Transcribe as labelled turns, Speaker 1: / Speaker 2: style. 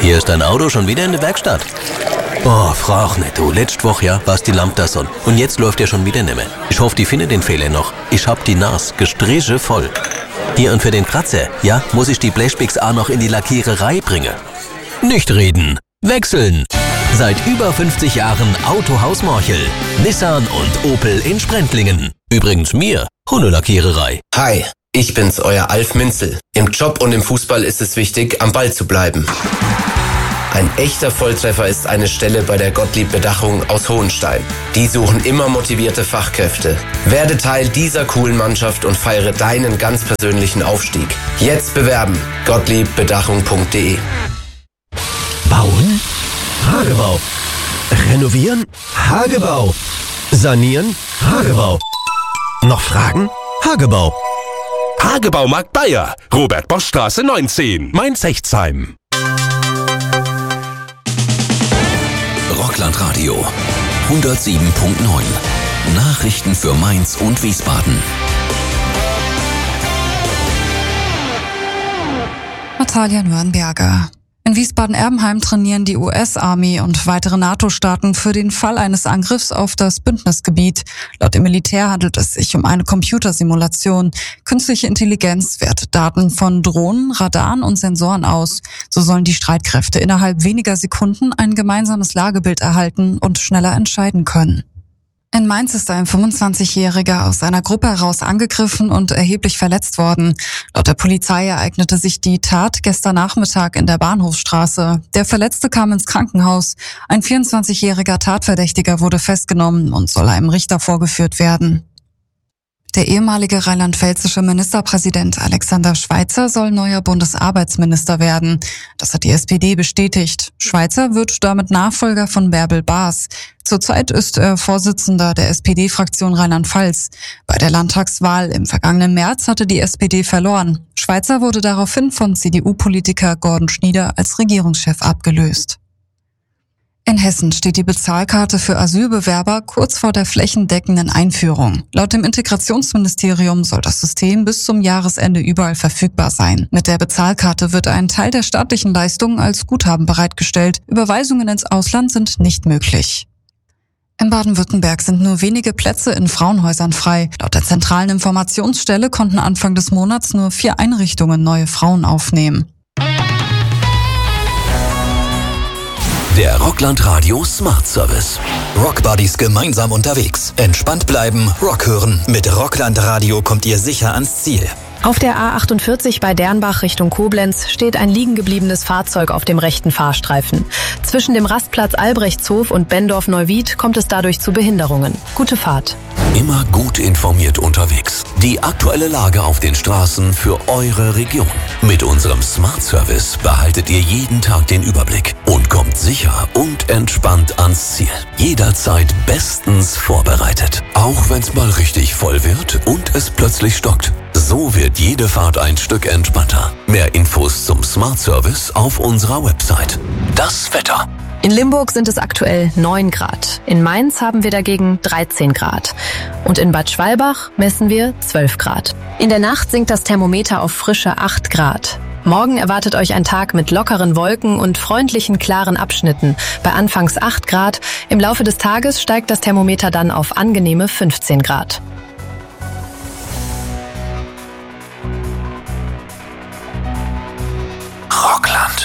Speaker 1: Hier ist dein Auto schon wieder in der Werkstatt. Oh, frag nicht, du. Letzte Woche, ja, war's die Lampe da so. Und jetzt läuft ja schon wieder nicht mehr. Ich hoffe, die findet den Fehler noch. Ich hab die Nase gestriche voll. Hier, und für den Kratzer, ja, muss ich die Blechpix auch noch in die Lackiererei bringen. Nicht reden, wechseln. Seit über 50 Jahren Autohaus Morchel, Nissan und Opel in Sprendlingen. Übrigens mir, Hundelackiererei.
Speaker 2: Hi, ich bin's, euer Alf Minzel. Im Job und im Fußball ist es wichtig, am Ball zu bleiben. Ein echter Volltreffer ist eine Stelle bei der Gottlieb Bedachung aus Hohenstein. Die suchen immer motivierte Fachkräfte. Werde Teil dieser coolen Mannschaft und feiere deinen ganz persönlichen Aufstieg. Jetzt bewerben. gottliebbedachung.de.
Speaker 3: Bauen? Hagebau. Renovieren? Hagebau. Sanieren? Hagebau. Noch Fragen? Hagebau.
Speaker 4: Hagebaumarkt Bayer, Robert-Bosch-Straße 19, Mainz-Hechtsheim.
Speaker 5: Rockland-Radio 107.9. Nachrichten für Mainz und Wiesbaden.
Speaker 6: Natalia Nürnberger. In Wiesbaden-Erbenheim trainieren die US-Army und weitere NATO-Staaten für den Fall eines Angriffs auf das Bündnisgebiet. Laut dem Militär handelt es sich um eine Computersimulation. Künstliche Intelligenz wertet Daten von Drohnen, Radaren und Sensoren aus. So sollen die Streitkräfte innerhalb weniger Sekunden ein gemeinsames Lagebild erhalten und schneller entscheiden können. In Mainz ist ein 25-Jähriger aus einer Gruppe heraus angegriffen und erheblich verletzt worden. Laut der Polizei ereignete sich die Tat gestern Nachmittag in der Bahnhofstraße. Der Verletzte kam ins Krankenhaus. Ein 24-jähriger Tatverdächtiger wurde festgenommen und soll einem Richter vorgeführt werden. Der ehemalige rheinland-pfälzische Ministerpräsident Alexander Schweitzer soll neuer Bundesarbeitsminister werden. Das hat die SPD bestätigt. Schweitzer wird damit Nachfolger von Bärbel Baas. Zurzeit ist er Vorsitzender der SPD-Fraktion Rheinland-Pfalz. Bei der Landtagswahl im vergangenen März hatte die SPD verloren. Schweitzer wurde daraufhin von CDU-Politiker Gordon Schnieder als Regierungschef abgelöst. In Hessen steht die Bezahlkarte für Asylbewerber kurz vor der flächendeckenden Einführung. Laut dem Integrationsministerium soll das System bis zum Jahresende überall verfügbar sein. Mit der Bezahlkarte wird ein Teil der staatlichen Leistungen als Guthaben bereitgestellt. Überweisungen ins Ausland sind nicht möglich. In Baden-Württemberg sind nur wenige Plätze in Frauenhäusern frei. Laut der zentralen Informationsstelle konnten Anfang des Monats nur 4 Einrichtungen neue Frauen aufnehmen.
Speaker 5: Der Rockland-Radio Smart Service. Rockbuddies gemeinsam unterwegs. Entspannt bleiben, Rock hören. Mit Rockland-Radio kommt ihr sicher ans Ziel.
Speaker 7: Auf der A48 bei Dernbach Richtung Koblenz steht ein liegengebliebenes Fahrzeug auf dem rechten Fahrstreifen. Zwischen dem Rastplatz Albrechtshof und Bendorf-Neuwied kommt es dadurch zu Behinderungen. Gute Fahrt.
Speaker 5: Immer gut informiert unterwegs. Die aktuelle Lage auf den Straßen für eure Region. Mit unserem Smart Service behaltet ihr jeden Tag den Überblick und kommt sicher und entspannt ans Ziel. Jederzeit bestens vorbereitet. Auch wenn's mal richtig voll wird und es plötzlich stockt. So wird jede Fahrt ein Stück entspannter. Mehr Infos zum Smart Service auf unserer Website. Das Wetter.
Speaker 7: In Limburg sind es aktuell 9 Grad. In Mainz haben wir dagegen 13 Grad. Und in Bad Schwalbach messen wir 12 Grad. In der Nacht sinkt das Thermometer auf frische 8 Grad. Morgen erwartet euch ein Tag mit lockeren Wolken und freundlichen, klaren Abschnitten. Bei anfangs 8 Grad. Im Laufe des Tages steigt das Thermometer dann auf angenehme 15 Grad.
Speaker 5: Rockland.